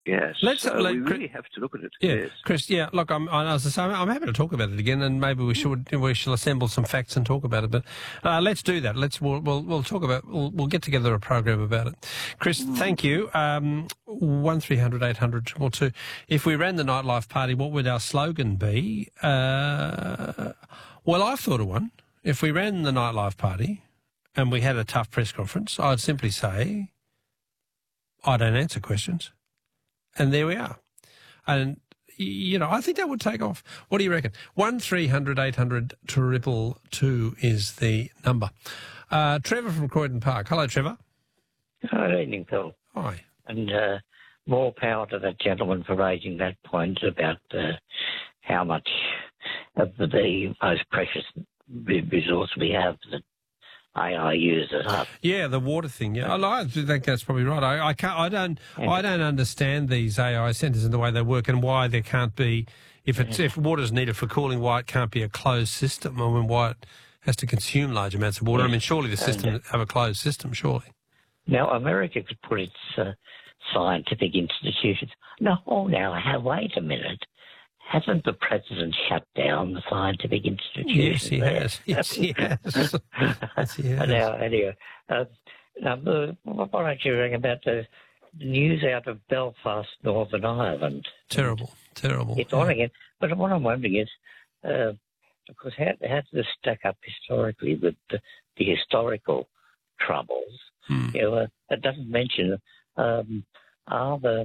Yes, Let's so we really have to look at it. Yeah, Yes. Chris. Yeah, look, I'm happy to talk about it again, and maybe we shall assemble some facts and talk about it. But let's do that. We'll talk about we'll get together a program about it. Chris, thank you. 1300 800 222. If we ran the nightlife party, what would our slogan be? Well, I've thought of one. If we ran the nightlife party and we had a tough press conference, I'd simply say, "I don't answer questions." And there we are. And, I think that would take off. What do you reckon? 1300 800 222 is the number. Trevor from Croydon Park. Hello, Trevor. Good evening, Phil. Hi. And more power to that gentleman for raising that point about how much of the most precious resource we have that AI uses up. Yeah, the water thing. Yeah, I think that's probably right. I don't understand these AI centres and the way they work, and why there can't be, if water's needed for cooling, why it can't be a closed system. I mean, why it has to consume large amounts of water. I mean, surely the system have a closed system. Surely. Now America could put its scientific institutions. Wait a minute. Hasn't the president shut down the scientific institutions? Yes, he has. Yes, he has. Yes, he has. Now, anyway, what don't you ring about the news out of Belfast, Northern Ireland? Terrible. It's on again. But what I'm wondering is, of course, how does this stack up historically with the historical troubles? It doesn't mention, are the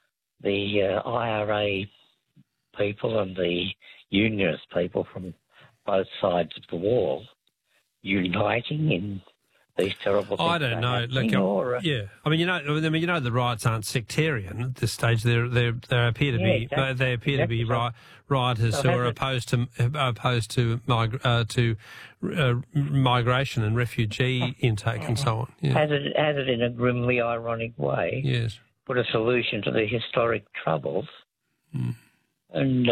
IRA people and the unionist people from both sides of the wall uniting in these terrible things? I don't know. Yeah. I mean, the riots aren't sectarian at this stage. They appear to be. They appear to be rioters who are opposed to migration and refugee intake and so on. Yeah. Has it in a grimly ironic way? Yes. Put a solution to the historic troubles. And,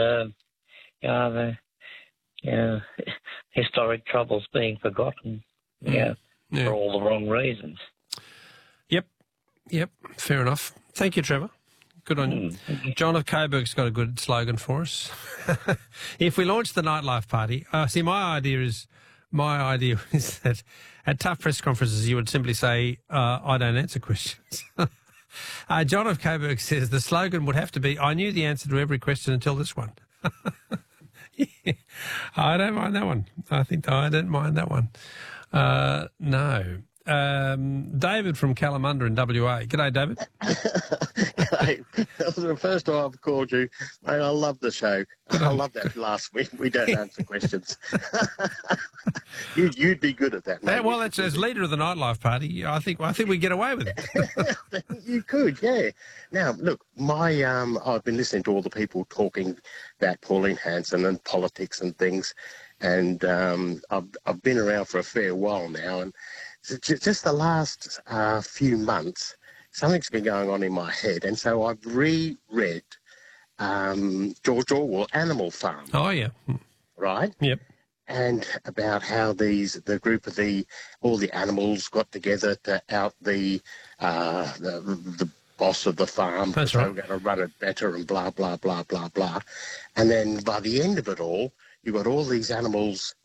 historic troubles being forgotten, for all the wrong reasons. Yep, fair enough. Thank you, Trevor. Good on you. John of Coburg's got a good slogan for us. If we launch the nightlife party, my idea is that at tough press conferences you would simply say, I don't answer questions. John of Coburg says the slogan would have to be, I knew the answer to every question until this one. Yeah, I don't mind that one. I don't mind that one. No. David from Kalamunda in WA. G'day, David. G'day. That was the first time I've called you. Mate, I love the show. I love that last week. We don't answer questions. You'd be good at that, mate. Well, as leader of the nightlife party, I think we get away with it. You could, yeah. Now, look, I've been listening to all the people talking about Pauline Hanson and politics and things, and I've been around for a fair while now, and just the last few months, something's been going on in my head, and so I've reread George Orwell, Animal Farm. Oh, yeah. Right? Yep. And about how the group of all the animals got together to out the boss of the farm. That's right. They were going to run it better and blah, blah, blah, blah, blah. And then by the end of it all, you've got all these animals